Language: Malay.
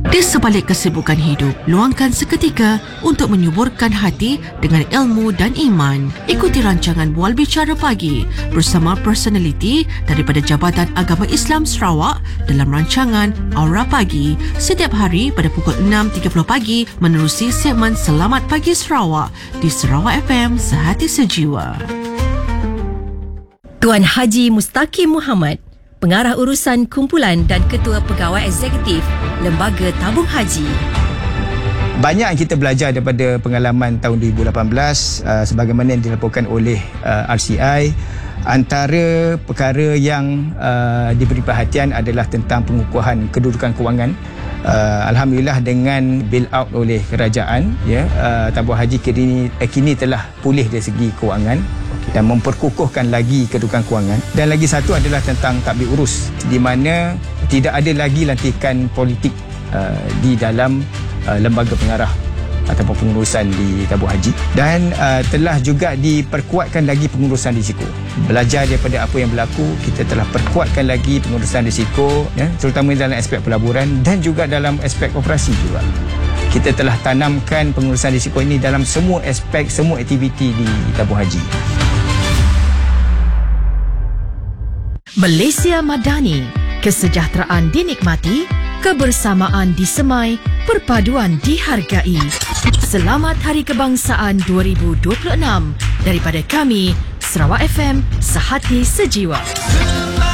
Di sebalik kesibukan hidup, luangkan seketika untuk menyuburkan hati dengan ilmu dan iman. Ikuti rancangan Bual Bicara Pagi bersama personaliti daripada Jabatan Agama Islam Sarawak dalam rancangan Aura Pagi setiap hari pada pukul 6.30 pagi menerusi segmen Selamat Pagi Sarawak di Sarawak FM Sehati Sejiwa. Tuan Haji Mustaqim Muhammad, Pengarah Urusan Kumpulan dan Ketua Pegawai Eksekutif Lembaga Tabung Haji. Banyak yang kita belajar daripada pengalaman tahun 2018 sebagaimana yang dilaporkan oleh RCI. Antara perkara yang diberi perhatian adalah tentang pengukuhan kedudukan kewangan. Alhamdulillah dengan bail out oleh kerajaan, tabung haji kini telah pulih dari segi kewangan dan memperkukuhkan lagi kedudukan kewangan. Dan lagi satu adalah tentang tadbir urus, di mana tidak ada lagi lantikan politik di dalam lembaga pengarah ataupun pengurusan di tabung haji, dan telah juga diperkuatkan lagi pengurusan risiko. Belajar daripada apa yang berlaku, kita telah perkuatkan lagi pengurusan risiko, terutama dalam aspek pelaburan dan juga dalam aspek operasi juga. Kita telah tanamkan pengurusan risiko ini dalam semua aspek, semua aktiviti di tabung haji. Malaysia Madani, kesejahteraan dinikmati, kebersamaan disemai, perpaduan dihargai. Selamat Hari Kebangsaan 2026 daripada kami, Sarawak FM Sehati Sejiwa.